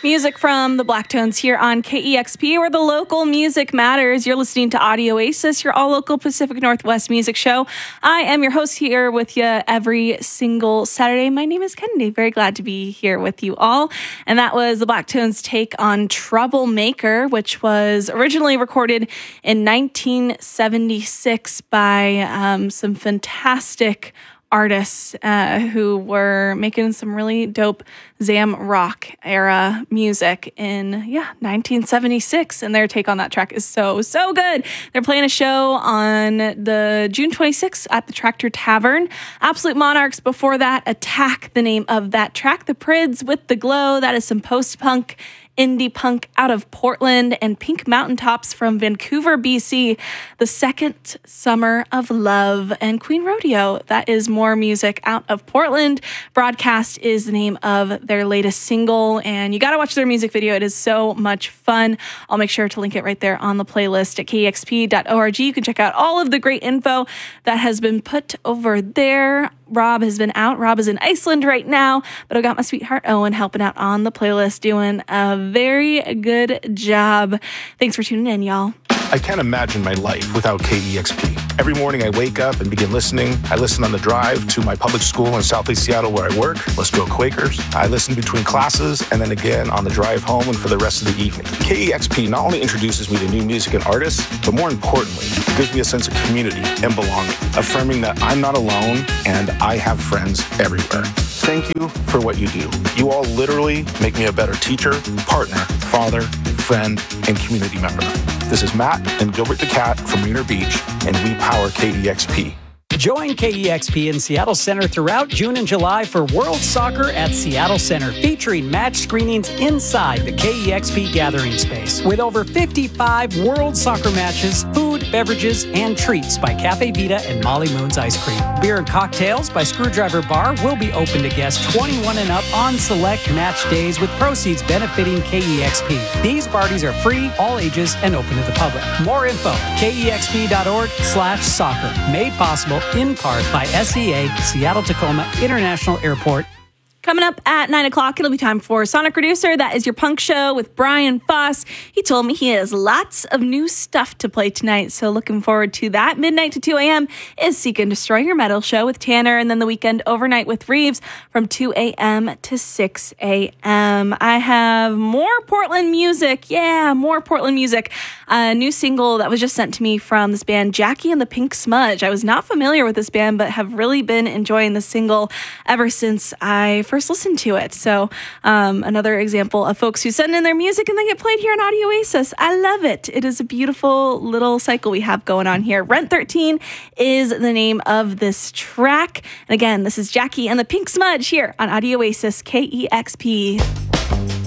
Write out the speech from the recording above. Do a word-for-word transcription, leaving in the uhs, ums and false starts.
Music from the Blacktones here on K E X P, where the local music matters. You're listening to Audio Oasis, your all-local Pacific Northwest music show. I am your host here with you every single Saturday. My name is Kennedy. Very glad to be here with you all. And that was the Blacktones' take on Troublemaker, which was originally recorded in nineteen seventy-six by um, some fantastic artists uh, who were making some really dope Zam rock era music in, yeah, nineteen seventy-six. And their take on that track is so, so good. They're playing a show on the June twenty-sixth at the Tractor Tavern. Absolute Monarchs before that, Attack, the name of that track. The Prids with The Glow, that is some post-punk indie punk out of Portland, and Pink Mountaintops from Vancouver, B C, The Second Summer of Love, and Queen Rodeo. That is more music out of Portland. Broadcast is the name of their latest single, and you got to watch their music video. It is so much fun. I'll make sure to link it right there on the playlist at K E X P dot org. You can check out all of the great info that has been put over there. Rob has been out. Rob is in Iceland right now, but I've got my sweetheart Owen helping out on the playlist, doing a very good job. Thanks for tuning in, y'all. I can't imagine my life without K E X P. Every morning I wake up and begin listening. I listen on the drive to my public school in Southeast Seattle where I work. Let's Go Quakers. I listen between classes and then again on the drive home and for the rest of the evening. K E X P not only introduces me to new music and artists, but more importantly, it gives me a sense of community and belonging, affirming that I'm not alone and I have friends everywhere. Thank you for what you do. You all literally make me a better teacher, partner, father, friend, and community member. This is Matt and Gilbert the Cat from Rainier Beach, and we power K E X P. Join K E X P in Seattle Center throughout June and July for World Soccer at Seattle Center, featuring match screenings inside the K E X P gathering space. With over fifty-five World Soccer matches, food, beverages, and treats by Cafe Vita and Molly Moon's Ice Cream. Beer and cocktails by Screwdriver Bar will be open to guests twenty-one and up on select match days, with proceeds benefiting K E X P. These parties are free, all ages, and open to the public. More info, K E X P dot org slash soccer. Made possible in part by S E A, Seattle-Tacoma International Airport. Coming up at nine o'clock, it'll be time for Sonic Reducer. That is your punk show with Brian Foss. He told me he has lots of new stuff to play tonight, so looking forward to that. Midnight to two a.m. is Seek and Destroy Your Metal show with Tanner, and then the weekend overnight with Reeves from two a.m. to six a.m. I have more Portland music. Yeah, more Portland music. A new single that was just sent to me from this band, Jackie and the Pink Smudge. I was not familiar with this band, but have really been enjoying the single ever since I first listened to it. So um, another example of folks who send in their music and then get played here on Audio Oasis. I love it. It is a beautiful little cycle we have going on here. Rent thirteen is the name of this track. And again, this is Jackie and the Pink Smudge here on Audio Oasis, K E X P.